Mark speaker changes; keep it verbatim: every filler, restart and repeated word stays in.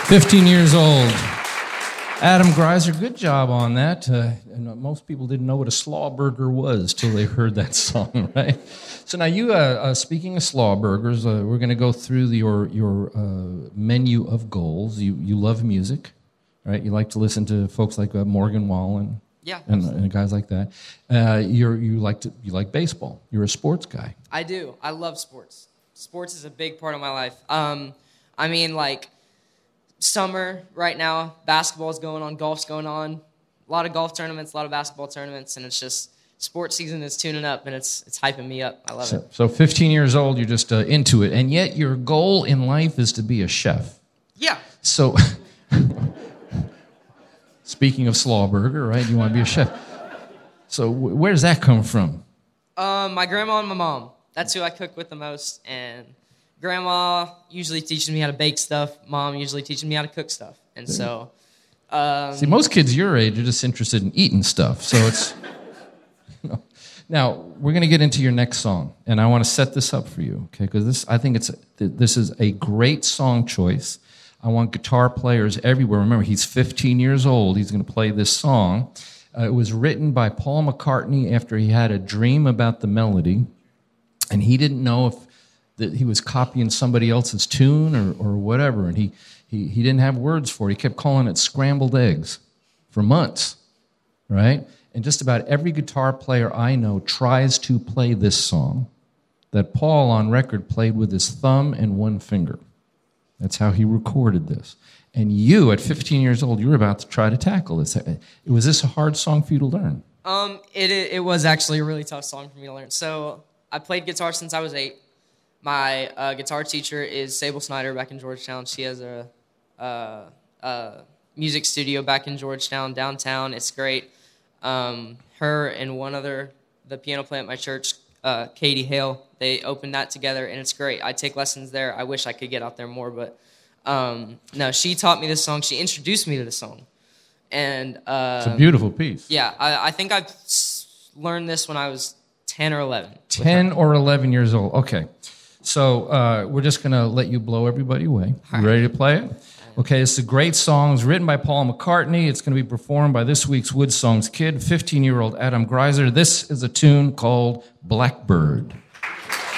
Speaker 1: fifteen years old. Adam Greiser, good job on that. Uh, most people didn't know what a slaw burger was till they heard that song, right? So now you, uh, uh, speaking of slaw burgers, uh, we're going to go through the, your your uh, menu of goals. You you love music, right? You like to listen to folks like uh, Morgan Wallen,
Speaker 2: yeah,
Speaker 1: and, and guys like that. Uh, you're you like to you like baseball. You're a sports guy.
Speaker 2: I do. I love sports. Sports is a big part of my life. Um, I mean, like. Summer right now, basketball's going on, golf's going on, a lot of golf tournaments, a lot of basketball tournaments, and it's just sports season is tuning up, and it's it's hyping me up. I love
Speaker 1: so,
Speaker 2: it.
Speaker 1: So fifteen years old, you're just uh, into it, and yet your goal in life is to be a chef.
Speaker 2: Yeah.
Speaker 1: So, speaking of slaw burger, right? You want to be a chef. So wh- where does that come from?
Speaker 2: Um, my grandma and my mom. That's who I cook with the most, and Grandma usually teaches me how to bake stuff. Mom usually teaches me how to cook stuff. And so... Um,
Speaker 1: See, most kids your age are just interested in eating stuff. So it's... You know. Now, we're going to get into your next song. And I want to set this up for you, okay? Because this, I think it's this is a great song choice. I want guitar players everywhere. Remember, he's fifteen years old. He's going to play this song. Uh, it was written by Paul McCartney after he had a dream about the melody. And he didn't know if that he was copying somebody else's tune or, or whatever, and he, he, he didn't have words for it. He kept calling it scrambled eggs for months, right? And just about every guitar player I know tries to play this song that Paul on record played with his thumb and one finger. That's how he recorded this. And you, at fifteen years old, you were about to try to tackle this. Was this a hard song for you to learn?
Speaker 2: Um, it it was actually a really tough song for me to learn. So I played guitar since I was eight. My uh, guitar teacher is Sable Snyder back in Georgetown. She has a, a, a music studio back in Georgetown, downtown. It's great. Um, her and one other, the piano player at my church, uh, Katie Hale, they opened that together, and it's great. I take lessons there. I wish I could get out there more, but um, no, she taught me this song. She introduced me to the song. And uh,
Speaker 1: it's a beautiful piece.
Speaker 2: Yeah, I, I think I've learned this when I was ten or eleven.
Speaker 1: ten or eleven years old. Okay. So uh, we're just going to let you blow everybody away. You ready to play it? Okay, it's a great song. It's written by Paul McCartney. It's going to be performed by this week's Wood Songs kid, fifteen-year-old Adam Greiser. This is a tune called Blackbird.